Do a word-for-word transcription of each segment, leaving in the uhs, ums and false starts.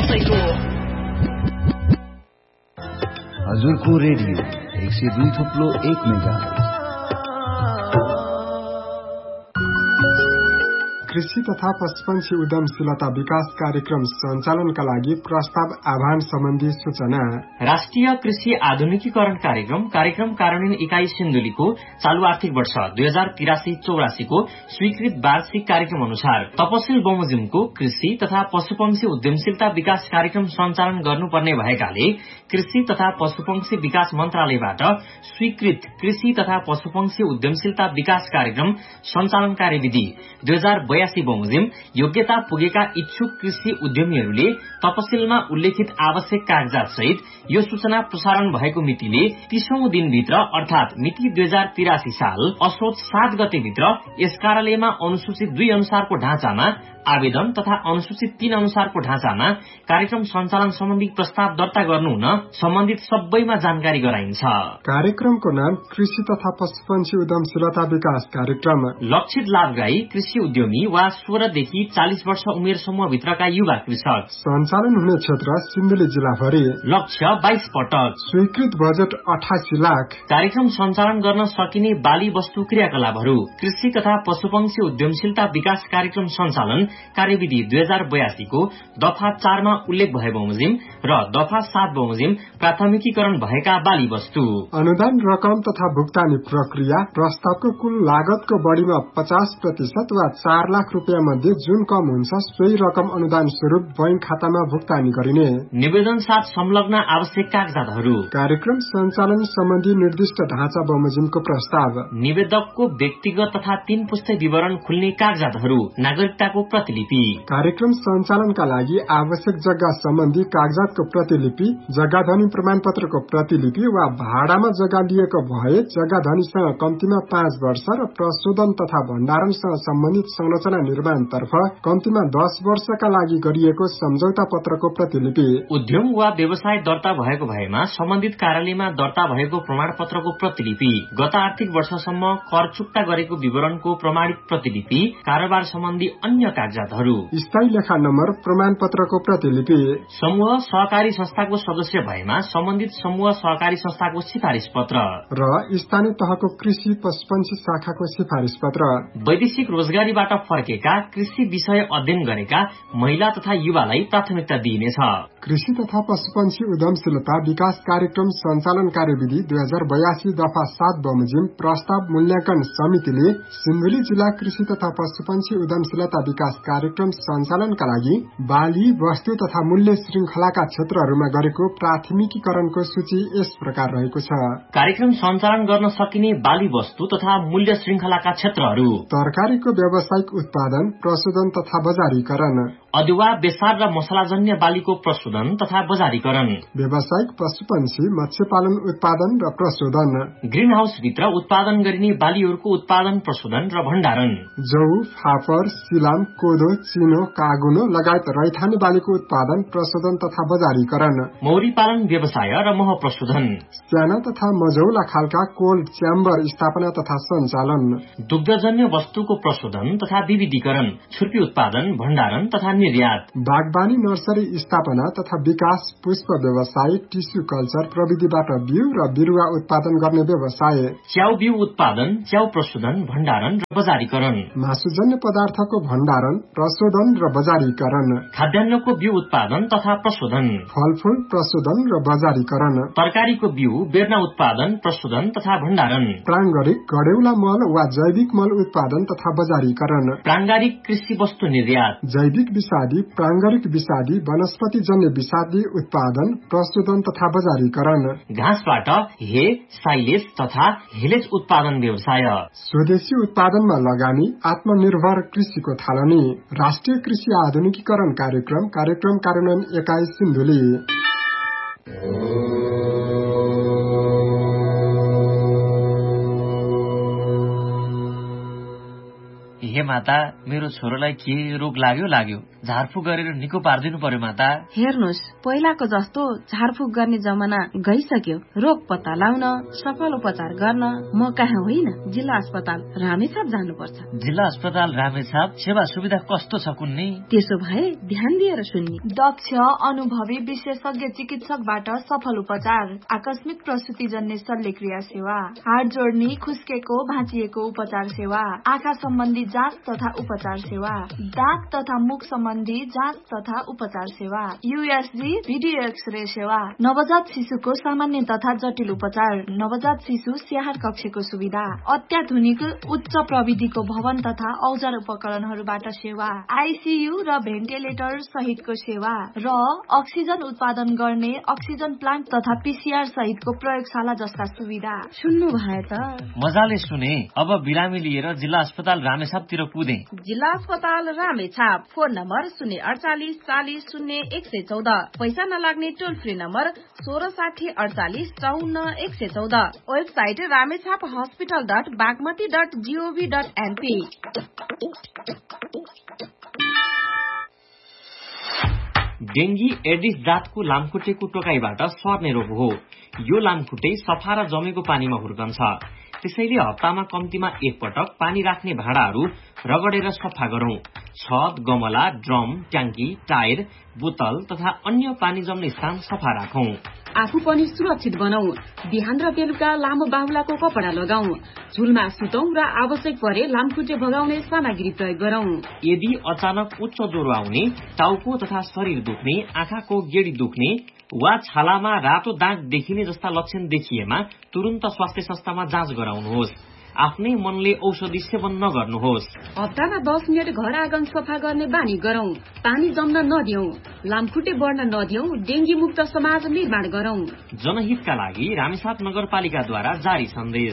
दसैँको हजुरको रेडियो एक सय दुई थुप्लो एक मेगा। कृषि तथा पशुपन्छी उद्यमशीलता विकास कार्यक्रम सञ्चालनका लागि प्रस्ताव आह्वान सम्बन्धी सूचना। राष्ट्रिय कृषि आधुनिकीकरण कार्यक्रम कार्यक्रम कार्यान्वयन इकाई सिन्धुलीको चालू आर्थिक वर्ष दुई हजार तिरासी चौरासीको स्वीकृत वार्षिक कार्यक्रम अनुसार तपसिल बमोजिमको कृषि तथा पशुपक्षी उद्यमशीलता विकास कार्यक्रम सञ्चालन गर्नुपर्ने भएकाले कृषि तथा पशुपक्षी विकास मन्त्रालयबाट स्वीकृत कृषि तथा पशुपक्षी उद्यमशीलता विकास कार्यक्रम सञ्चालन कार्यविधि दुई हजार बयासी बमोजिम योग्यता पुगेका इच्छुक कृषि उद्यमीहरूले तपसिलमा उल्लेखित आवश्यक कागजात सहित यो सूचना प्रसारण भएको मितिले तीसौं दिनभित्र अर्थात मिति दुई हजार तिरासी साल असोज सात गतेभित्र यस कार्यालयमा अनुसूचित दुई अनुसारको ढाँचामा आवेदन तथा अनुसूचित तीन अनुसारको ढाँचामा कार्यक्रम सञ्चालन सम्बन्धी प्रस्ताव दर्ता गर्नु हुन सम्बन्धित सबैमा जानकारी गराइन्छ। कार्यक्रमको नाम कृषि तथा पशुपन्छी उद्यमशीलता विकास कार्यक्रम। लक्षित लाभग्राही कृषि उद्यमी वा सोह्रदेखि चालिस वर्ष उमेर समूहभित्रका युवा कृषक। सञ्चालन हुने क्षेत्र सिन्धुली जिल्लाभरि। लक्ष्य बाइस पटक। स्वीकृत बजेट अठासी लाख। कार्यक्रम सञ्चालन गर्न सकिने बाली वस्तु क्रियाकलापहरू कृषि तथा पशुपक्षी उद्यमशीलता विकास कार्यक्रम सञ्चालन कार्यविधि दुई हजार बयासीको दफा चारमा उल्लेख भए बमोजिम र दफा सात बमोजिम प्राथमिकीकरण भएका बाली वस्तु। अनुदान रकम तथा भुक्तानी प्रक्रिया प्रस्तावको कुल लागतको बढ़ीमा पचास प्रतिशत वा चार लाख रूपियाँ मध्ये जुन कम हुन्छ सोही रकम अनुदान स्वरूप बैंक खातामा भुक्तानी गरिने। निवेदन साथ संलग्न आवश्यक कागजातहरू। कार्यक्रम सञ्चालन सम्बन्धी निर्दिष्ट ढाँचा बमोजिमको प्रस्ताव। निवेदकको व्यक्तिगत तथा तीन पुस्ते विवरण खुल्ने कागजातहरू। नागरिकताको प्रतिलिपि। कार्यक्रम सञ्चालनका लागि आवश्यक जग्गा सम्बन्धी कागजातको प्रतिलिपि, जग्गा धनी प्रमाण पत्रको प्रतिलिपि वा भाडामा जग्गा लिएको भए जग्गा धनीसँग कम्तीमा पाँच वर्ष र प्रशोधन तथा भण्डारणसँग सम्बन्धित संरचना निर्माणतर्फ कम्तीमा दस वर्षका लागि गरिएको सम्झौता पत्रको प्रतिलिपि। उद्यम वा व्यवसाय दर्ता भएको भएमा सम्बन्धित कार्यालयमा दर्ता भएको प्रमाण पत्रको प्रतिलिपि, गत आर्थिक वर्षसम्म कर चुक्ता गरेको विवरणको प्रमाणित प्रतिलिपि, कारोबार सम्बन्धी अन्य कागजातहरू। स्थायी लेखा नम्बर प्रमाण पत्रको प्रतिलिपि। समूह सहकारी संस्थाको सदस्य भएमा सम्बन्धित समूह सहकारी संस्थाको सिफारिश पत्र र स्थानीय तहको कृषि पशुपन्छी शाखाको सिफारिश पत्र। वैदेशिक रोजगारीबाट फर्केका कृषि विषय अध्ययन गरेका महिला तथा युवालाई प्राथमिकता दिइनेछ। कृषि तथा पशुपन्छी उद्यमशीलता विकास कार्यक्रम सञ्चालन कार्यविधि दुई हजार बयासी दफा सात बमोजिम प्रस्ताव मूल्याङ्कन समितिले सिन्धुली जिल्ला कृषि तथा पशुपन्छी उद्यमशीलता विकास कार्यक्रम सञ्चालनका लागि बाली वस्तु तथा मूल्य श्रृंखलाका क्षेत्रहरूमा गरेको प्राथमिकीकरणको सूची यस प्रकार रहेको छ। कार्यक्रम सञ्चालन गर्न सकिने बाली वस्तु तथा मूल्य श्रृंखलाका क्षेत्रहरू। तरकारीको व्यावसायिक उत्पादन, प्रशोधन तथा बजारीकरण। अदुवा, बेसार र मसलाजन्य बालीको प्रशोधन तथा बजारीकरण। व्यावसायिक पशुपन्छी मत्स्य पालन उत्पादन र प्रशोधन। ग्रीन हाउस भित्र उत्पादन गरिने बालीहरूको उत्पादन, प्रशोधन र भण्डारण। जौ, फापर, सिलाम, कोदो, चिनो, कागुनो लगायत रैथाने बालीको उत्पादन, प्रशोधन तथा बजारीकरण। मौरी पालन व्यवसाय र मह प्रशोधन। साना तथा मझौला खालका कोल्ड च्याम्बर स्थापना तथा सञ्चालन। दुग्धजन्य वस्तुको प्रशोधन तथा विविधीकरण, छुर्पी उत्पादन, भण्डारण तथा निर्यात। बागबानी नर्सरी स्थापना तथा विकास, पुष्प व्यवसाय, टिस्यु कल्चर प्रविधिबाट बिउ र बिरुवा उत्पादन गर्ने व्यवसाय। च्याउ बिउ उत्पादन, च्याउ प्रशोधन, भण्डारण र बजारीकरण। मासुजन्य पदार्थको भण्डारण, प्रशोधन र बजारीकरण। खाद्यान्नको बिउ उत्पादन तथा प्रशोधन। फलफूल प्रशोधन र बजारीकरण। तरकारीको बिउ, बेर्ना उत्पादन, प्रशोधन तथा भण्डारण। प्राङ्गारिक गडेउला मल वा जैविक मल उत्पादन तथा बजारीकरण। प्राङ्गारिक कृषि वस्तु निर्यात। जैविक विषादी, प्राङ्गारिक विषादी, वनस्पति जन्य विषादी उत्पादन, प्रशोधन तथा बजारीकरण। घाँसबाट हे, साइलेज तथा हेलेज उत्पादन व्यवसाय। स्वदेशी उत्पादनमा लगानी, आत्मनिर्भर कृषिको थालनी। राष्ट्रिय कृषि आधुनिकीकरण कार्यक्रम कार्यक्रम कार्यान्वयन एकाइ सिन्धुली। हे माता, मेरो छोरोलाई के रोग लाग्यो लाग्यो झारफुक गरेर निको पारिदिनु पर्यो माता। हेर्नुहोस्, पहिलाको जस्तो झारफुक गर्ने जमाना गइसक्यो। रोग पत्ता लाउन, सफल उपचार गर्न म कहाँ होइन, जिल्ला अस्पताल रामेछाप जानुपर्छ। जिल्ला अस्पताल रामेछाप सेवा सुविधा कस्तो छ कुन्नी? त्यसो भए ध्यान दिएर सुन्नी। दक्ष अनुभवी विशेषज्ञ चिकित्सकबाट सफल उपचार, आकस्मिक प्रसुति जन्य शल्यक्रिया सेवा, हाड जोड्नी, खुस्केको भाँचिएको उपचार सेवा, आँखा सम्बन्धी जाँच तथा उपचार सेवा, दाँत तथा मुख सम्बन्धी जाँच तथा उपचार सेवा, यूएसजी भिडियो एक्सरे सेवा, नवजात शिशुको सामान्य तथा जटिल उपचार, नवजात शिशु स्याहार कक्षको सुविधा, अत्याधुनिक उच्च प्रविधिको भवन तथा औजार उपकरणहरूबाट सेवा, आईसीयू र भेन्टिलेटर सहितको सेवा र अक्सिजन उत्पादन गर्ने अक्सिजन प्लान्ट तथा पीसीआर सहितको प्रयोगशाला जस्ता सुविधा। सुन्नु भए त? मजाले सुने। अब बिरामी लिएर जिल्ला अस्पताल रामेछापतिर कुदे। जिल्ला अस्पताल रामेछाप, फोन नम्बर शून्य अडचालिस चालिस शून्य एक सय चौध, पैसा नलाग्ने टोल फ्री नम्बर सोह्र साठी अडचालिस चौन्न एक सय चौध, website Ramechhap hospital dot Bagmati dot gov dot NP. Dengue Aedes जातको लामखुट्टेको टोकाइबाट सर्ने रोग हो। यो लामखुट्टे सफा र जमेको पानीमा हुर्कन्छ। त्यसैले हप्तामा कम्तीमा एक पटक पानी राख्ने भाँडाहरू रगडेर सफा गरौं। छत, गमला, ड्रम, ट्याङ्की, टायर, बोतल तथा अन्य पानी जम्ने स्थान सफा राखौं। आफू पनि सुरक्षित बनाऊ। बिहान र बेलुका लामो बाहुलाको कपडा लगाऊ। झुलमा सुतौं र आवश्यक परे लामखुट्टे भगाउने सामग्री प्रयोग गरौं। यदि अचानक उच्च ज्वरो आउने, टाउको तथा शरीर दुख्ने, आँखाको गेडी दुख्ने वा छालामा रातो दाग देखिने जस्ता लक्षण देखिएमा तुरन्त स्वास्थ्य संस्थामा जाँच गराउनुहोस्। आफ्नै मनले औषधि सेवन नगर्नुहोस्। हप्तामा दस मिनट घर आँगन सफा गर्ने बानी गरौं। पानी जम्न नदियौं, लामखुट्टे बढ्न नदियौं, डेंगी मुक्त समाज निर्माण गरौं। जनहितका लागि रामेछाप नगरपालिकाद्वारा जारी सन्देश।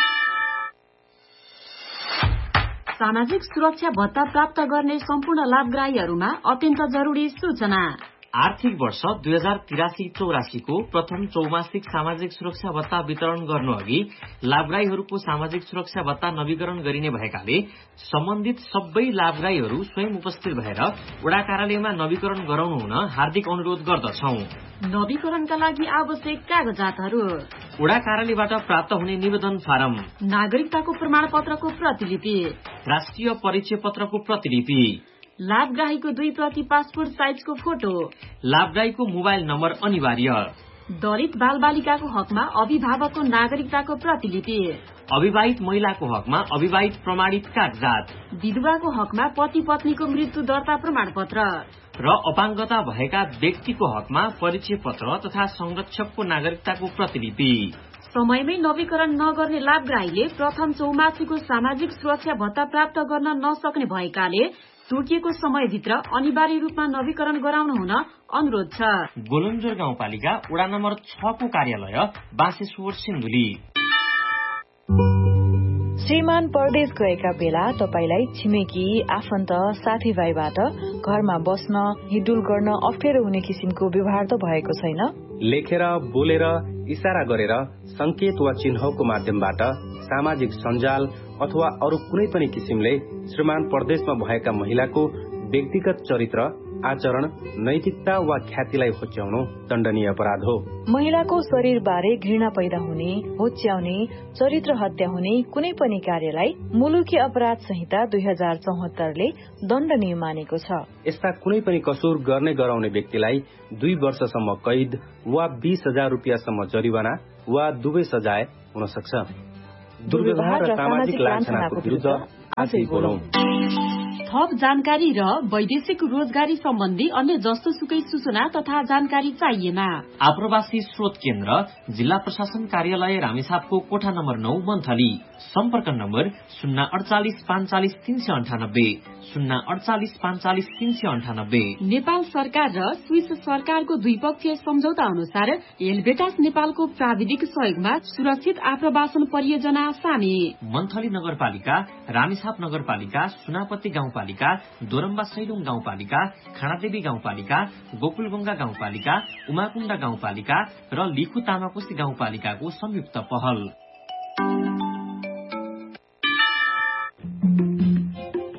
सामाजिक सुरक्षा भत्ता प्राप्त गर्ने सम्पूर्ण लाभग्राहीहरूमा अत्यन्त जरुरी सूचना। आर्थिक वर्ष दुई हजार तिरासी चौरासीको प्रथम चौमासिक सामाजिक सुरक्षा भत्ता वितरण गर्नु अघि लाभग्राहीहरूको सामाजिक सुरक्षा भत्ता नवीकरण गरिने भएकाले सम्बन्धित सबै लाभग्राहीहरू स्वयं उपस्थित भएर वडा कार्यालयमा नवीकरण गराउनु हुन हार्दिक अनुरोध गर्दछौं। नवीकरणका लागि आवश्यक कागजातहरू: वडा कार्यालयबाट प्राप्त हुने निवेदन फारम, नागरिकताको प्रमाण पत्रको प्रतिलिपि, राष्ट्रिय परिचय पत्रको प्रतिलिपि, लाभग्राहीको दुई प्रति पासपोर्ट साइजको फोटो, लाभग्राहीको मोबाइल नम्बर अनिवार्य, दलित बाल बालिकाको हकमा अभिभावकको नागरिकताको प्रतिलिपि, अविवाहित महिलाको हकमा अविवाहित प्रमाणित कागजात, विधवाको हकमा पति पत्नीको मृत्यु दर्ता प्रमाण पत्र र अपाङ्गता भएका व्यक्तिको हकमा परिचय पत्र तथा संरक्षकको नागरिकताको प्रतिलिपि। समयमै नवीकरण नगर्ने लाभग्राहीले प्रथम चौमासीको सामाजिक सुरक्षा भत्ता प्राप्त गर्न नसक्ने भएकाले तोकिएको समयभित्र अनिवार्य रूपमा नवीकरण गराउन हुन अनुरोध छ। गोलन्जोर गाउँपालिका वडा नम्बर छ को कार्यालय बाँसेश्वर सिन्धुली। श्रीमान परदेश गएका बेला तपाईलाई छिमेकी, आफन्त, साथीभाइबाट घरमा बस्न, हिडुल गर्न अप्ठ्यारो हुने किसिमको व्यवहार त भएको छैन? लेखेर, बोलेर, इशारा गरेर, संकेत वा चिन्हको माध्यमबाट, सामाजिक सञ्जाल अथवा अरू कुनै पनि किसिमले श्रीमान परदेशमा भएका महिलाको व्यक्तिगत चरित्र, आचरण, नैतिकता वा ख्यातिलाई होच्याउनु दण्डनीय अपराध हो। महिलाको शरीरबारे घृणा पैदा हुने, होच्याउने, चरित्र हत्या हुने कुनै पनि कार्यलाई मुलुकी अपराध संहिता दुई हजार चौहत्तरले दण्डनीय मानेको छ। यस्ता कुनै पनि कसुर गर्ने गराउने व्यक्तिलाई दुई वर्षसम्म कैद वा बीस हजार रूपियाँसम्म जरिवाना वा दुवै सजाय हुन सक्छ। दुर्व्यवहार र सामाजिक लान्छनाको विरुद्ध आजै बोलौं। थप जानकारी र वैदेशिक रोजगारी सम्बन्धी अन्य जस्तो सुकै सूचना तथा जानकारी चाहिएमा आप्रवासी स्रोत केन्द्र जिल्ला प्रशासन कार्यालय रामेछापको कोठा नम्बर नौ मन्थली। सम्पर्क नम्बर शून्य अडचालिस पाँचालिस तीन सय अन्ठानब्बे शून्य अडचालिस पाँचालिस तीन सय अन्ठानब्बे। नेपाल सरकार र स्विस सरकारको द्विपक्षीय सम्झौता अनुसार एलबेटास नेपालको प्राविधिक सहयोगमा सुरक्षित आप्रवासन परियोजना सामेल। मन्थली नगरपालिका, रामेछाप नगरपालिका, सुनापति गाउँपालिका, दोरम्बा सैलुङ गाउँपालिका, खानादेवी गाउँपालिका, गोकुलगंगा गाउँपालिका, उमाकुण्डा गाउँपालिका र लिखु तामाकोशी गाउँपालिकाको संयुक्त पहल।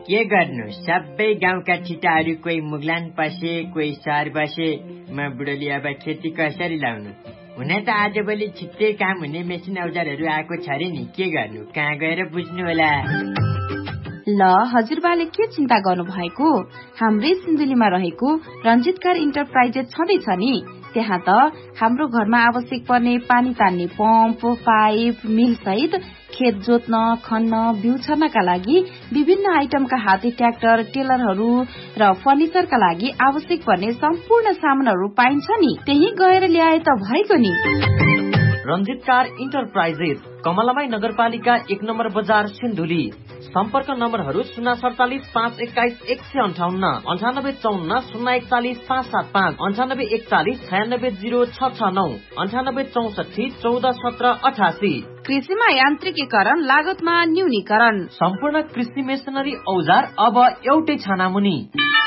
के गर्नु, सबै गाउँका ठिटाहरू कोही मुगलान पसे, कोही सहर बसे। म बुढोले अब खेती कसरी लाउनु? हुन त आजभोलि छिट्टै काम हुने मेसिन औजारहरू आएको छ रे नि, के गर्नु, कहाँ गएर बुझ्नु होला। ल हजुरबाले के चिन्ता गर्नु भएको? हाम्रै सिन्धुलीमा रहेको रञ्जितकार इन्टरप्राइजेस छँदैछ नि, त्यहाँ त हाम्रो घरमा आवश्यक पर्ने पानी तान्ने पम्प, पाइप, मिल सहित खेत जोत्न, खन्न, बिउ छर्नका लागि विभिन्न आइटमका हाते ट्र्याक्टर, टेलरहरू र फर्निचरका लागि आवश्यक पर्ने सम्पूर्ण सामानहरू पाइन्छ नि, त्यही गएर ल्याए त भएको नि। रञ्जितकार इन्टरप्राइजेस, कमलामाई नगरपालिका एक नम्बर बजार, सिन्धुली। सम्पर्क नम्बरहरू शून्य सडचालिस पाँच एक्काइस एक सय अन्ठाउन्न, अन्ठानब्बे चौन्न शून्य एकचालिस पाँच सात पाँच, अन्ठानब्बे एकचालिस छयानब्बे जिरो छ छ नौ, अन्ठानब्बे चौसठी चौध सत्र अठासी। कृषिमा यान्त्रिकीकरण, लागतमा न्यूनीकरण, सम्पूर्ण कृषि मेसिनरी औजार अब एउटै छानामुनि।